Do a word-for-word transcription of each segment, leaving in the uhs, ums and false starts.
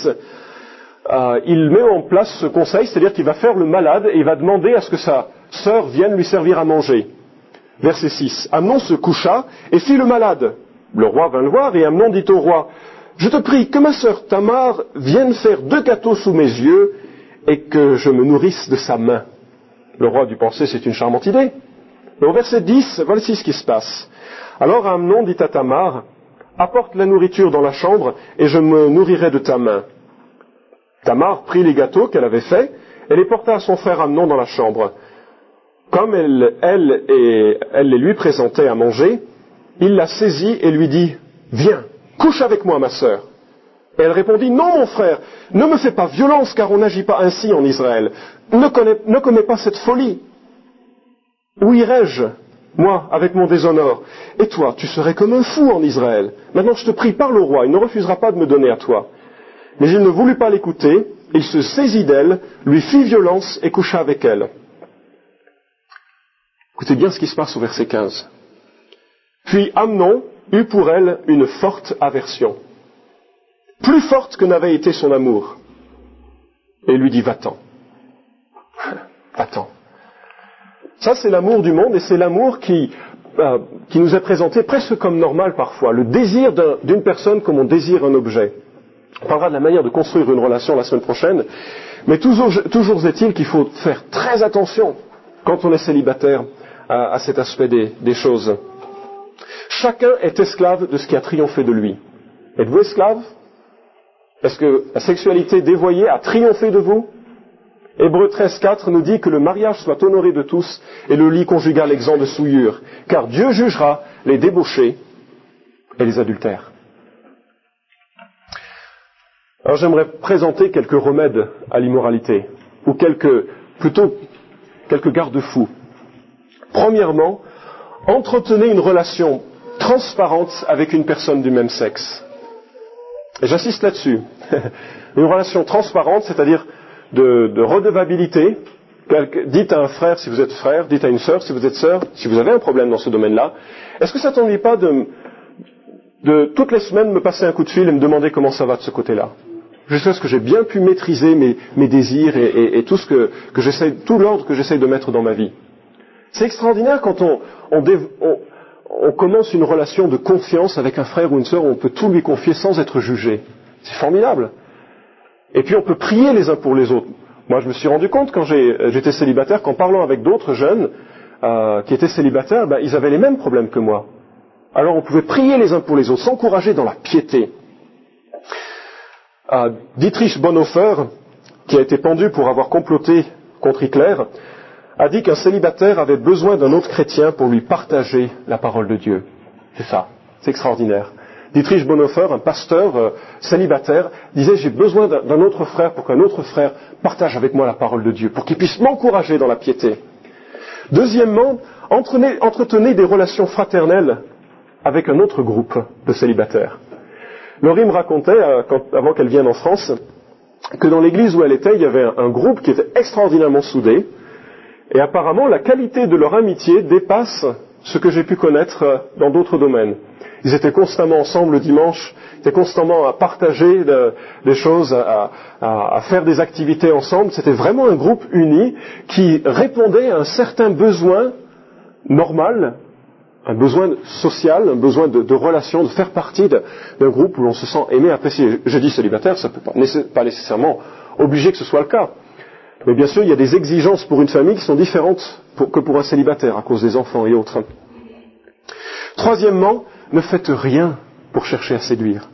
six, euh, il met en place ce conseil, c'est-à-dire qu'il va faire le malade et il va demander à ce que sa sœur vienne lui servir à manger. Verset six. Amnon se coucha et fit le malade. Le roi vint le voir et Amnon dit au roi, « Je te prie que ma sœur Tamar vienne faire deux gâteaux sous mes yeux et que je me nourrisse de sa main. » Le roi dut penser, c'est une charmante idée. Mais au verset dix, voici ce qui se passe. Alors Amnon dit à Tamar, « Apporte la nourriture dans la chambre et je me nourrirai de ta main. » Tamar prit les gâteaux qu'elle avait faits et les porta à son frère Amnon dans la chambre. Comme elle, elle, et, elle les lui présentait à manger, il la saisit et lui dit, « Viens, couche avec moi, ma sœur. » Et elle répondit, « Non, mon frère, ne me fais pas violence, car on n'agit pas ainsi en Israël. Ne commets, ne commets pas cette folie. Où irai-je, moi, avec mon déshonneur? Et toi, tu serais comme un fou en Israël. Maintenant, je te prie, parle au roi, il ne refusera pas de me donner à toi. » Mais il ne voulut pas l'écouter, il se saisit d'elle, lui fit violence et coucha avec elle. Écoutez bien ce qui se passe au verset quinze. Puis Amnon eut pour elle une forte aversion, plus forte que n'avait été son amour. Et il lui dit, va-t'en. Va-t'en. Ça, c'est l'amour du monde et c'est l'amour qui, euh, qui nous est présenté presque comme normal parfois. Le désir d'un, d'une personne comme on désire un objet. On parlera de la manière de construire une relation la semaine prochaine, mais toujours, toujours est-il qu'il faut faire très attention quand on est célibataire à, à cet aspect des, des choses. Chacun est esclave de ce qui a triomphé de lui. Êtes-vous esclave? Est-ce que la sexualité dévoyée a triomphé de vous? Hébreux treize quatre nous dit que le mariage soit honoré de tous et le lit conjugal exempt de souillure, car Dieu jugera les débauchés et les adultères. Alors j'aimerais présenter quelques remèdes à l'immoralité, ou quelques, plutôt, quelques garde-fous. Premièrement, entretenez une relation transparente avec une personne du même sexe. Et j'insiste là-dessus. Une relation transparente, c'est-à-dire de, de redevabilité. Dites à un frère si vous êtes frère, dites à une sœur si vous êtes sœur, si vous avez un problème dans ce domaine-là. Est-ce que ça ne t'ennuie pas de, de toutes les semaines me passer un coup de fil et me demander comment ça va de ce côté-là? Jusqu'à ce que j'ai bien pu maîtriser mes, mes désirs et, et, et tout ce que, que j'essaie, tout l'ordre que j'essaie de mettre dans ma vie. C'est extraordinaire quand on, on, on, on commence une relation de confiance avec un frère ou une sœur où on peut tout lui confier sans être jugé. C'est formidable. Et puis on peut prier les uns pour les autres. Moi je me suis rendu compte quand j'ai, j'étais célibataire qu'en parlant avec d'autres jeunes euh, qui étaient célibataires, ben, ils avaient les mêmes problèmes que moi. Alors on pouvait prier les uns pour les autres, s'encourager dans la piété. Euh, Dietrich Bonhoeffer, qui a été pendu pour avoir comploté contre Hitler, a dit qu'un célibataire avait besoin d'un autre chrétien pour lui partager la parole de Dieu. C'est ça, c'est extraordinaire. Dietrich Bonhoeffer, un pasteur euh, célibataire, disait « J'ai besoin d'un, d'un autre frère pour qu'un autre frère partage avec moi la parole de Dieu, pour qu'il puisse m'encourager dans la piété. » Deuxièmement, entretenez, entretenez des relations fraternelles avec un autre groupe de célibataires. Laurie me racontait, euh, quand, avant qu'elle vienne en France, que dans l'église où elle était, il y avait un, un groupe qui était extraordinairement soudé, et apparemment la qualité de leur amitié dépasse ce que j'ai pu connaître euh, dans d'autres domaines. Ils étaient constamment ensemble le dimanche, ils étaient constamment à partager de, des choses, à, à, à faire des activités ensemble. C'était vraiment un groupe uni qui répondait à un certain besoin normal, un besoin social, un besoin de, de relation, de faire partie de, d'un groupe où l'on se sent aimé, apprécié. Je dis célibataire, ça ne peut pas, nécess- pas nécessairement obliger que ce soit le cas. Mais bien sûr, il y a des exigences pour une famille qui sont différentes pour, que pour un célibataire, à cause des enfants et autres. Troisièmement, ne faites rien pour chercher à séduire.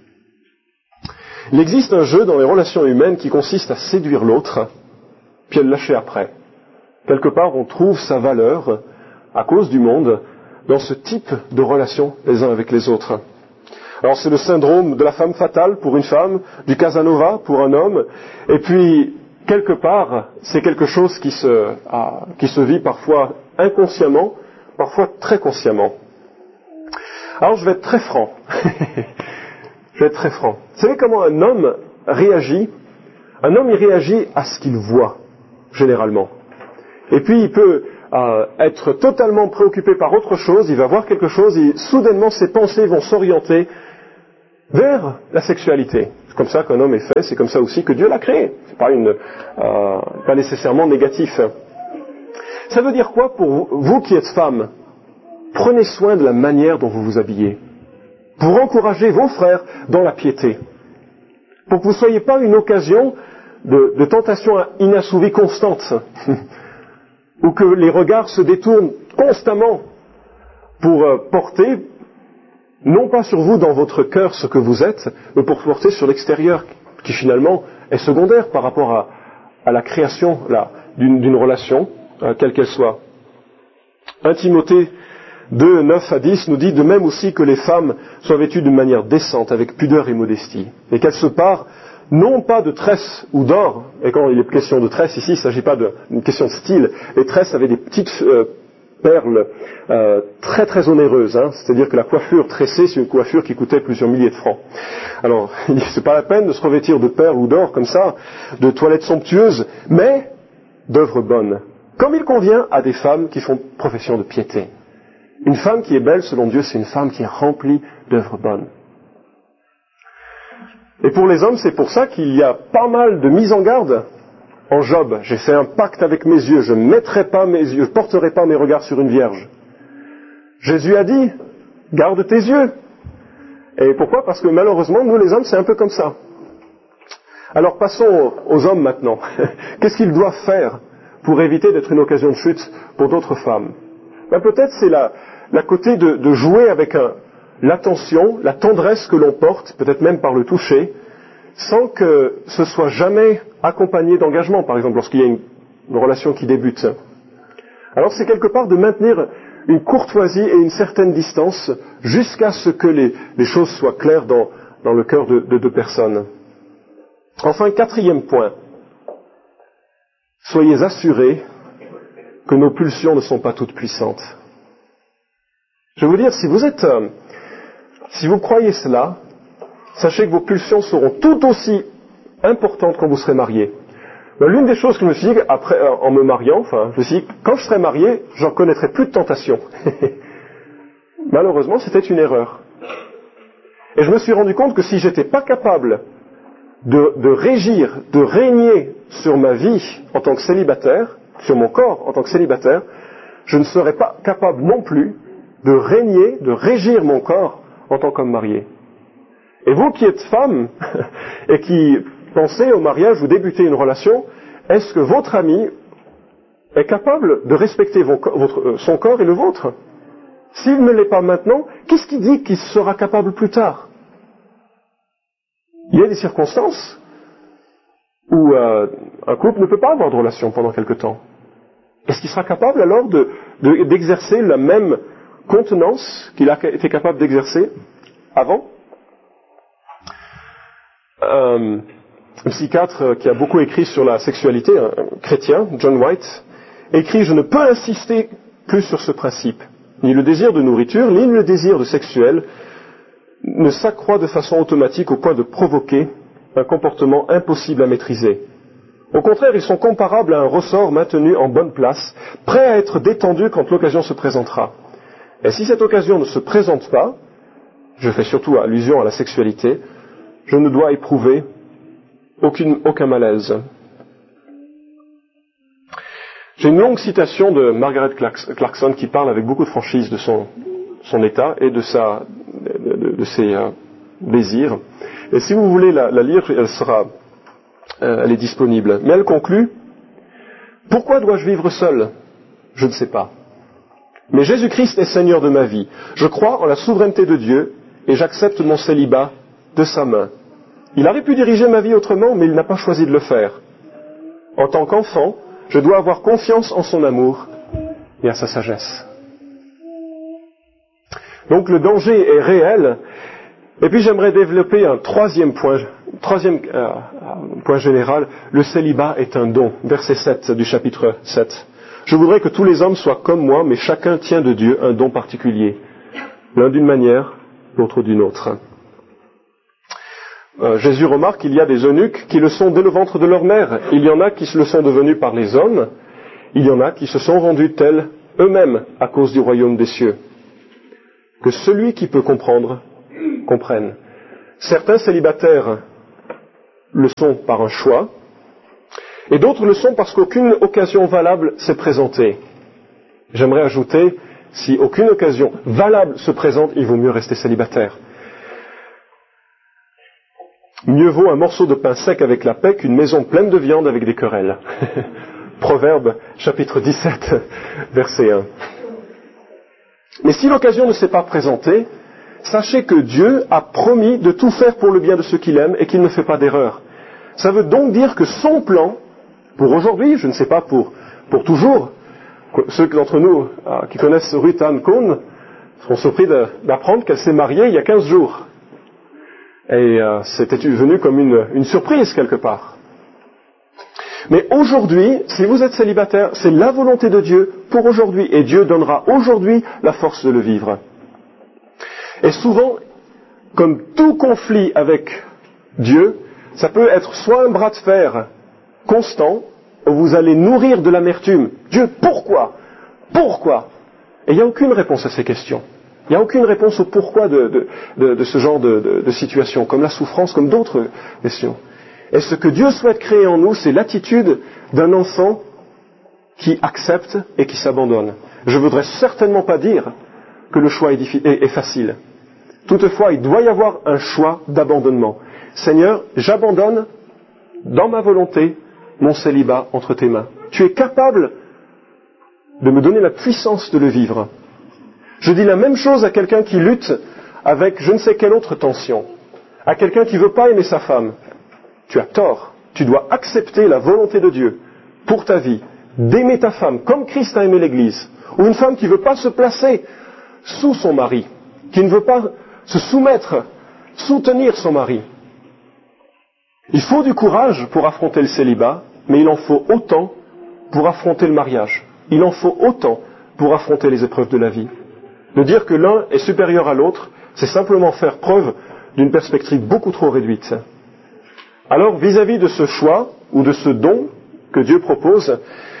Il existe un jeu dans les relations humaines qui consiste à séduire l'autre, puis à le lâcher après. Quelque part, on trouve sa valeur, à cause du monde, dans ce type de relation les uns avec les autres. Alors c'est le syndrome de la femme fatale pour une femme, du Casanova pour un homme, et puis quelque part c'est quelque chose qui se, ah, qui se vit parfois inconsciemment, parfois très consciemment. Alors je vais être très franc. je vais être très franc. Vous savez comment un homme réagit? Un homme il réagit à ce qu'il voit, généralement. Et puis il peut euh, être totalement préoccupé par autre chose, il va voir quelque chose et soudainement ses pensées vont s'orienter vers la sexualité. C'est comme ça qu'un homme est fait, c'est comme ça aussi que Dieu l'a créé. C'est pas une, euh, pas nécessairement négatif. Ça veut dire quoi pour vous, vous qui êtes femme? Prenez soin de la manière dont vous vous habillez, pour encourager vos frères dans la piété, pour que vous ne soyez pas une occasion de, de tentation inassouvie constante, ou que les regards se détournent constamment pour euh, porter, non pas sur vous dans votre cœur ce que vous êtes, mais pour porter sur l'extérieur, qui finalement est secondaire par rapport à, à la création là, d'une, d'une relation, euh, quelle qu'elle soit. un Timothée deux, neuf à dix nous dit de même aussi que les femmes soient vêtues d'une manière décente, avec pudeur et modestie, et qu'elles se parent non pas de tresses ou d'or, et quand il est question de tresses ici, il ne s'agit pas d'une question de style, les tresses avaient des petites euh, perles euh, très très onéreuses, hein, c'est-à-dire que la coiffure tressée, c'est une coiffure qui coûtait plusieurs milliers de francs. Alors, c'est pas la peine de se revêtir de perles ou d'or comme ça, de toilettes somptueuses, mais d'œuvres bonnes, comme il convient à des femmes qui font profession de piété. Une femme qui est belle, selon Dieu, c'est une femme qui est remplie d'œuvres bonnes. Et pour les hommes, c'est pour ça qu'il y a pas mal de mises en garde en Job. J'ai fait un pacte avec mes yeux, je ne mettrai pas mes yeux, je porterai pas mes regards sur une vierge. Jésus a dit, garde tes yeux. Et pourquoi? Parce que malheureusement, nous les hommes, c'est un peu comme ça. Alors passons aux hommes maintenant. Qu'est-ce qu'ils doivent faire pour éviter d'être une occasion de chute pour d'autres femmes? Ben, peut-être c'est la, la côté de, de jouer avec un, l'attention, la tendresse que l'on porte, peut-être même par le toucher, sans que ce soit jamais accompagné d'engagement, par exemple, lorsqu'il y a une, une relation qui débute. Alors c'est quelque part de maintenir une courtoisie et une certaine distance jusqu'à ce que les, les choses soient claires dans, dans le cœur de, de deux personnes. Enfin, quatrième point. Soyez assurés que nos pulsions ne sont pas toutes puissantes. Je vais vous dire, si vous êtes, euh, si vous croyez cela, sachez que vos pulsions seront tout aussi importantes quand vous serez mariés. Ben, l'une des choses que je me suis dit, après, euh, en me mariant, enfin, je me suis dit, quand je serai marié, j'en connaîtrai plus de tentation. Malheureusement, c'était une erreur. Et je me suis rendu compte que si j'étais pas capable de, de régir, de régner sur ma vie en tant que célibataire, sur mon corps en tant que célibataire, je ne serais pas capable non plus de régner, de régir mon corps en tant qu'homme marié. Et vous qui êtes femme et qui pensez au mariage ou débutez une relation, est-ce que votre ami est capable de respecter vos, votre, son corps et le vôtre? S'il ne l'est pas maintenant, qu'est-ce qui dit qu'il sera capable plus tard? Il y a des circonstances où euh, un couple ne peut pas avoir de relation pendant quelque temps. Est-ce qu'il sera capable alors de, de, d'exercer la même contenance qu'il a été capable d'exercer avant? euh, Un psychiatre qui a beaucoup écrit sur la sexualité, un chrétien, John White, écrit « Je ne peux insister plus sur ce principe. Ni le désir de nourriture, ni le désir de sexuel ne s'accroît de façon automatique au point de provoquer un comportement impossible à maîtriser. Au contraire, ils sont comparables à un ressort maintenu en bonne place, prêt à être détendu quand l'occasion se présentera. Et si cette occasion ne se présente pas, je fais surtout allusion à la sexualité, je ne dois éprouver aucune, aucun malaise. » J'ai une longue citation de Margaret Clarkson qui parle avec beaucoup de franchise de son, son état et de, sa, de, de, de ses euh, désirs. Et si vous voulez la, la lire, elle sera, euh, elle est disponible. Mais elle conclut, « Pourquoi dois-je vivre seul? Je ne sais pas. Mais Jésus-Christ est Seigneur de ma vie. Je crois en la souveraineté de Dieu et j'accepte mon célibat de sa main. Il aurait pu diriger ma vie autrement, mais il n'a pas choisi de le faire. En tant qu'enfant, je dois avoir confiance en son amour et à sa sagesse. » Donc le danger est réel. Et puis j'aimerais développer un troisième point, troisième euh, point général. Le célibat est un don. Verset sept du chapitre sept. Je voudrais que tous les hommes soient comme moi, mais chacun tient de Dieu un don particulier. L'un d'une manière, l'autre d'une autre. Euh, Jésus remarque qu'il y a des eunuques qui le sont dès le ventre de leur mère. Il y en a qui le sont devenus par les hommes. Il y en a qui se sont rendus tels eux-mêmes à cause du royaume des cieux. Que celui qui peut comprendre, comprenne. Certains célibataires le sont par un choix, et d'autres le sont parce qu'aucune occasion valable s'est présentée. J'aimerais ajouter, si aucune occasion valable se présente, il vaut mieux rester célibataire. Mieux vaut un morceau de pain sec avec la paix qu'une maison pleine de viande avec des querelles. Proverbe, chapitre dix-sept, verset un. Mais si l'occasion ne s'est pas présentée, sachez que Dieu a promis de tout faire pour le bien de ceux qu'il aime et qu'il ne fait pas d'erreur. Ça veut donc dire que son plan, pour aujourd'hui, je ne sais pas pour, pour toujours, ceux d'entre nous euh, qui connaissent Ruth Ann Cohn seront surpris de, d'apprendre qu'elle s'est mariée il y a quinze jours. Et euh, c'était venu comme une, une surprise quelque part. Mais aujourd'hui, si vous êtes célibataire, c'est la volonté de Dieu pour aujourd'hui. Et Dieu donnera aujourd'hui la force de le vivre. Et souvent, comme tout conflit avec Dieu, ça peut être soit un bras de fer constant, où vous allez nourrir de l'amertume. Dieu, pourquoi ? Pourquoi ? Et il n'y a aucune réponse à ces questions. Il n'y a aucune réponse au pourquoi de, de, de, de ce genre de, de, de situation, comme la souffrance, comme d'autres questions. Et ce que Dieu souhaite créer en nous, c'est l'attitude d'un enfant qui accepte et qui s'abandonne. Je ne voudrais certainement pas dire que le choix est, diffi- est, est facile. Toutefois, il doit y avoir un choix d'abandonnement. Seigneur, j'abandonne dans ma volonté mon célibat entre tes mains. Tu es capable de me donner la puissance de le vivre. Je dis la même chose à quelqu'un qui lutte avec je ne sais quelle autre tension, à quelqu'un qui ne veut pas aimer sa femme. Tu as tort. Tu dois accepter la volonté de Dieu pour ta vie, d'aimer ta femme comme Christ a aimé l'Église. Ou une femme qui ne veut pas se placer sous son mari, qui ne veut pas se soumettre, soutenir son mari. Il faut du courage pour affronter le célibat, mais il en faut autant pour affronter le mariage. Il en faut autant pour affronter les épreuves de la vie. De dire que l'un est supérieur à l'autre, c'est simplement faire preuve d'une perspective beaucoup trop réduite. Alors, vis-à-vis de ce choix, ou de ce don que Dieu propose,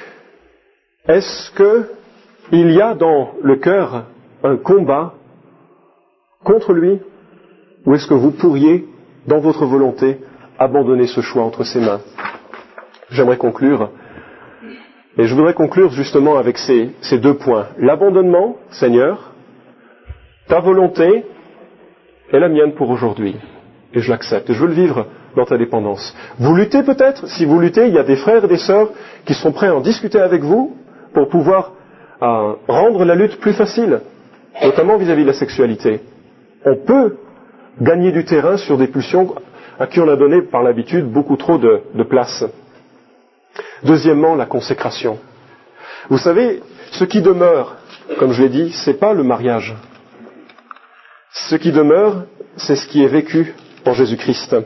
est-ce qu'il y a dans le cœur un combat contre lui, ou est-ce que vous pourriez, dans votre volonté, abandonner ce choix entre ses mains ? J'aimerais conclure, et je voudrais conclure justement avec ces, ces deux points. L'abandonnement, Seigneur, ta volonté est la mienne pour aujourd'hui, et je l'accepte, je veux le vivre dans ta dépendance. Vous luttez peut-être, si vous luttez, il y a des frères et des sœurs qui sont prêts à en discuter avec vous pour pouvoir euh, rendre la lutte plus facile, notamment vis-à-vis de la sexualité. On peut gagner du terrain sur des pulsions à qui on a donné par l'habitude beaucoup trop de, de place. Deuxièmement, la consécration. Vous savez, ce qui demeure, comme je l'ai dit, c'est pas le mariage. Ce qui demeure, c'est ce qui est vécu en Jésus-Christ.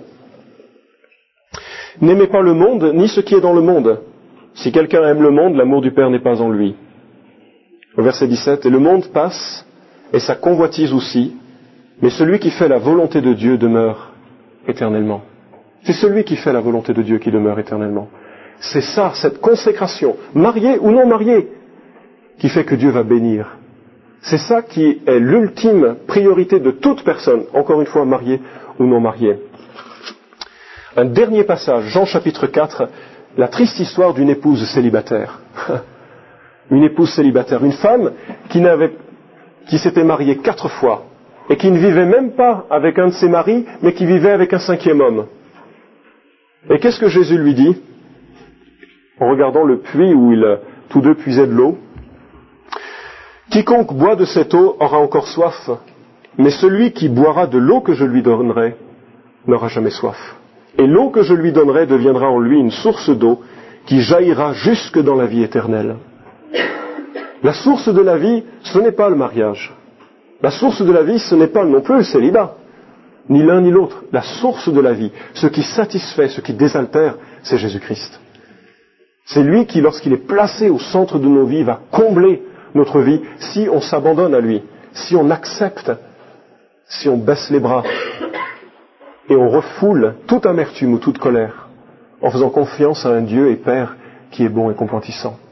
N'aimez pas le monde, ni ce qui est dans le monde. Si quelqu'un aime le monde, l'amour du Père n'est pas en lui. Au verset dix-sept, et le monde passe, et sa convoitise aussi, mais celui qui fait la volonté de Dieu demeure éternellement. C'est celui qui fait la volonté de Dieu qui demeure éternellement. C'est ça, cette consécration, marié ou non marié, qui fait que Dieu va bénir. C'est ça qui est l'ultime priorité de toute personne, encore une fois mariée ou non mariée. Un dernier passage, Jean chapitre quatre, la triste histoire d'une épouse célibataire. Une épouse célibataire, une femme qui n'avait, qui s'était mariée quatre fois et qui ne vivait même pas avec un de ses maris, mais qui vivait avec un cinquième homme. Et qu'est-ce que Jésus lui dit, en regardant le puits où ils, tous deux puisaient de l'eau ? Quiconque boit de cette eau aura encore soif, mais celui qui boira de l'eau que je lui donnerai n'aura jamais soif. Et l'eau que je lui donnerai deviendra en lui une source d'eau qui jaillira jusque dans la vie éternelle. La source de la vie, ce n'est pas le mariage. La source de la vie, ce n'est pas non plus le célibat. Ni l'un ni l'autre. La source de la vie, ce qui satisfait, ce qui désaltère, c'est Jésus-Christ. C'est lui qui, lorsqu'il est placé au centre de nos vies, va combler notre vie si on s'abandonne à lui, si on accepte, si on baisse les bras et on refoule toute amertume ou toute colère en faisant confiance à un Dieu et Père qui est bon et compatissant.